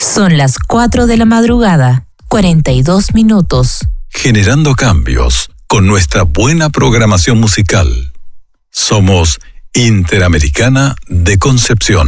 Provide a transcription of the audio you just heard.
Son las 4 de la madrugada, 42 minutos. Generando cambios con nuestra buena programación musical. Somos Interamericana de Concepción.